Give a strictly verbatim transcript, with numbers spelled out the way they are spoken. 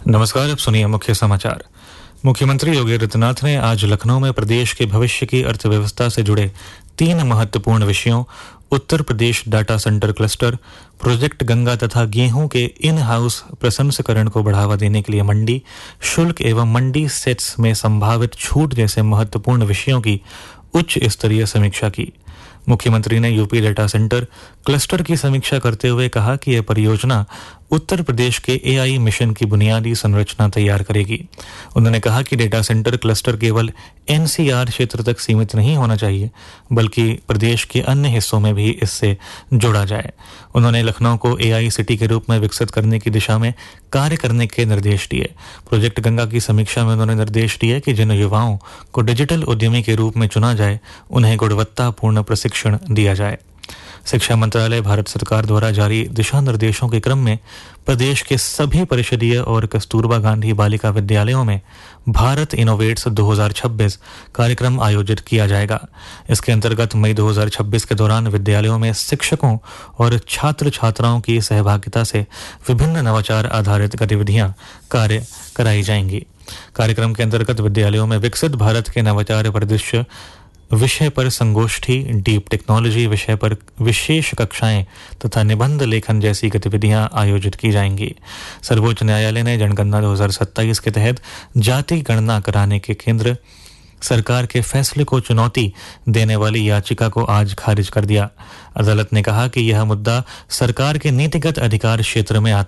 नमस्कार, अब सुनिए मुख्य समाचार। मुख्यमंत्री योगी आदित्यनाथ ने आज लखनऊ में प्रदेश के भविष्य की अर्थव्यवस्था से जुड़े तीन महत्वपूर्ण विषयों Uttar Pradesh data centre cluster, project Ganga तथा गेहूं के इन हाउस प्रसंस्करण को बढ़ावा देने के लिए मंडी शुल्क एवं मंडी सेट्स में संभावित छूट जैसे महत्वपूर्ण विषयों की उच्च स्तरीय समीक्षा की। मुख्यमंत्री ने यूपी डाटा सेंटर क्लस्टर की समीक्षा करते हुए कहा कि यह परियोजना उत्तर प्रदेश के एआई मिशन की बुनियादी संरचना तैयार करेगी। उन्होंने कहा कि डेटा सेंटर क्लस्टर केवल एनसीआर क्षेत्र तक सीमित नहीं होना चाहिए, बल्कि प्रदेश के अन्य हिस्सों में भी इससे जोड़ा जाए। उन्होंने लखनऊ को एआई सिटी के रूप में विकसित करने की दिशा में कार्य करने के निर्देश दिए। प्रोजेक्ट गंगा की समीक्षा में उन्होंने निर्देश दिए कि जिन युवाओं को डिजिटल उद्यमी के रूप में चुना जाए, उन्हें गुणवत्तापूर्ण प्रशिक्षण दिया जाए। शिक्षा मंत्रालय भारत सरकार द्वारा जारी दिशा निर्देशों के क्रम में प्रदेश के सभी परिषदीय और कस्तूरबा गांधी बालिका विद्यालयों में भारत इनोवेट्स दो हज़ार छब्बीस कार्यक्रम आयोजित किया जाएगा। इसके अंतर्गत मई दो हज़ार छब्बीस के दौरान विद्यालयों में शिक्षकों और छात्र छात्राओं की सहभागिता से विभिन्न नवाचार आधारित गतिविधियां कार्य कराई जाएंगी। कार्यक्रम के अंतर्गत विद्यालयों में विकसित भारत के नवाचार परिदृश्य विषय पर संगोष्ठी, डीप टेक्नोलॉजी विषय पर विशेष कक्षाएं तथा निबंध लेखन जैसी गतिविधियां आयोजित की जाएंगी। सर्वोच्च न्यायालय ने जनगणना दो हज़ार सत्ताईस के तहत जाति गणना कराने के केंद्र सरकार के फैसले को चुनौती देने वाली याचिका को आज खारिज कर दिया। अदालत ने कहा कि यह मुद्दा सरकार के नीतिगत अधिकार क्षेत्र में आता